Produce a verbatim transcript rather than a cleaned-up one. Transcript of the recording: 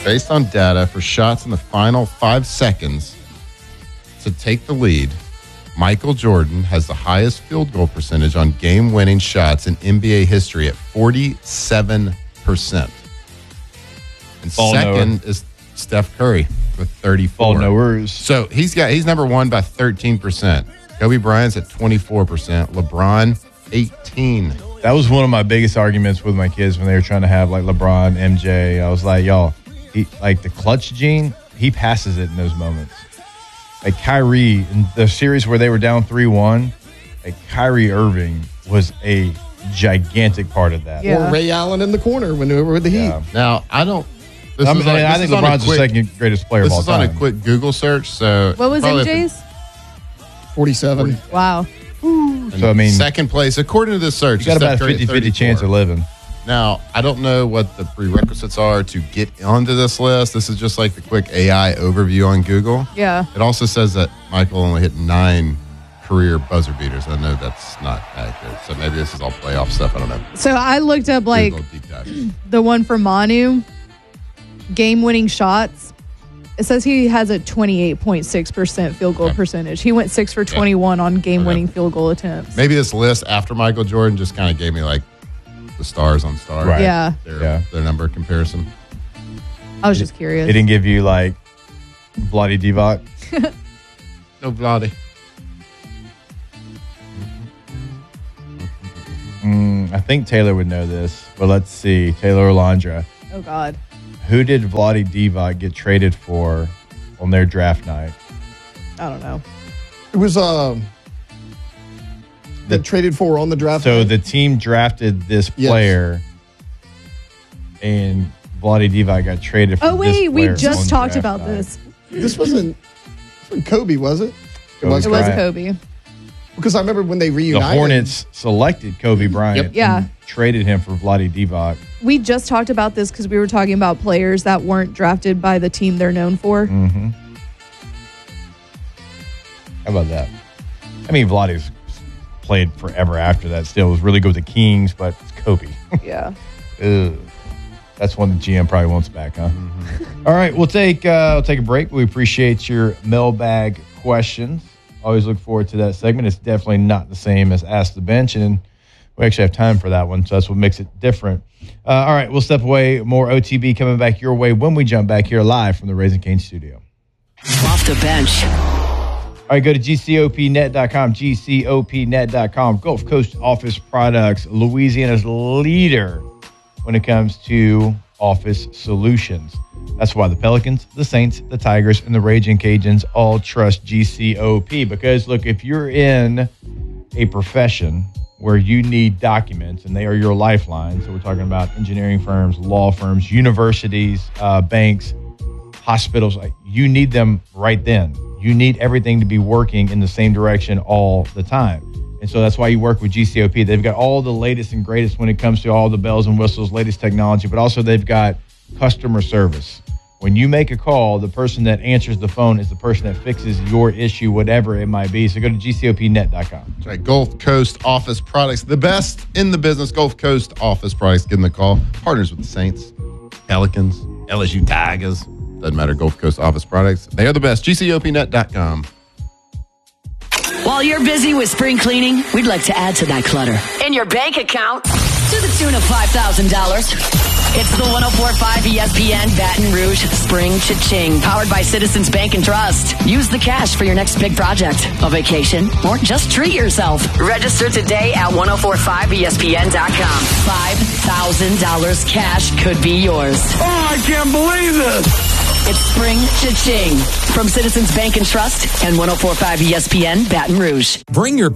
based on data for shots in the final five seconds to take the lead, Michael Jordan has the highest field goal percentage on game-winning shots in N B A history at forty-seven percent. And Ball second knower. is Steph Curry with thirty-four. Ball knowers. So he's got he's number one by thirteen percent. Kobe Bryant's at twenty-four percent. LeBron, eighteen. That was one of my biggest arguments with my kids when they were trying to have like LeBron, M J. I was like, y'all, he, like the clutch gene, he passes it in those moments. Like Kyrie, in the series where they were down three one, like Kyrie Irving was a gigantic part of that. Yeah. Or Ray Allen in the corner when they were with the Heat. Yeah. Now, I don't... This I, mean, is on- I this think is on a LeBron's quick- the second greatest player of This all is on time. a quick Google search, so... What was probably M J's? forty-seven. Wow. So, I mean, second place, according to this search, you got is about a Steph Curry at fifty-fifty chance of thirty-four. living. Now, I don't know what the prerequisites are to get onto this list. This is just like the quick A I overview on Google. Yeah. It also says that Michael only hit nine career buzzer beaters. I know that's not accurate, so maybe this is all playoff stuff. I don't know. So I looked up like Google deep dive. the one for Manu, game-winning shots. It says he has a twenty-eight point six percent field goal Okay. percentage. He went six for twenty-one on game-winning Okay. field goal attempts. Maybe this list after Michael Jordan just kind of gave me like the stars on stars. Right. Yeah. Their, Yeah. their number comparison. I was just curious. It didn't give you like Bloody Divac. No, Vladi. Mm, I think Taylor would know this, but let's see. Taylor Orlandra. Oh, God. Who did Vlade Divac get traded for on their draft night? I don't know. It was um, The- that traded for on the draft. So night. the team drafted this Yes. player, and Vlade Divac got traded for Oh, this wait. We player on just talked draft about night. this. This wasn't from Kobe, was it? It Kobe was It was Bryant. Kobe. because I remember when they The reunited. Hornets selected Kobe Bryant Yep. Yeah. and traded him for Vlade Divac. We just talked about this because we were talking about players that weren't drafted by the team they're known for. Mm-hmm. How about that? I mean, Vlade's played forever after that. Still was really good with the Kings, but it's Kobe. Yeah. Ugh. That's one the G M probably wants back, huh? All right, we'll take uh, we'll take a break. We appreciate your mailbag questions. Always look forward to that segment. It's definitely not the same as Ask the Bench, and we actually have time for that one, so that's what makes it different. Uh, all right, we'll step away. More O T B coming back your way when we jump back here live from the Raising Cane studio. Off the bench. All right, go to G C O P net dot com, G C O P net dot com. Gulf Coast Office Products, Louisiana's leader when it comes to office solutions. That's why the Pelicans, the Saints, the Tigers, and the Raging Cajuns all trust G C O P. Because, look, if you're in a profession where you need documents and they are your lifeline, so we're talking about engineering firms, law firms, universities, uh, banks, hospitals, like, you need them right then. You need everything to be working in the same direction all the time. And so that's why you work with G C O P. They've got all the latest and greatest when it comes to all the bells and whistles, latest technology, but also they've got customer service. When you make a call, the person that answers the phone is the person that fixes your issue, whatever it might be. So go to G C O P net dot com. That's right. Gulf Coast Office Products, the best in the business. Gulf Coast Office Products, give them a call. Partners with the Saints, Pelicans, L S U Tigers. Doesn't matter. Gulf Coast Office Products. They are the best. G C O P net dot com. While you're busy with spring cleaning, we'd like to add to that clutter in your bank account to the tune of five thousand dollars. It's the one oh four point five E S P N Baton Rouge Spring Cha-Ching, powered by Citizens Bank and Trust. Use the cash for your next big project, a vacation, or just treat yourself. Register today at ten forty-five E S P N dot com. five thousand dollars cash could be yours. Oh, I can't believe this. It's Spring Cha-Ching from Citizens Bank and Trust and ten forty-five E S P N Baton Rouge. Bring your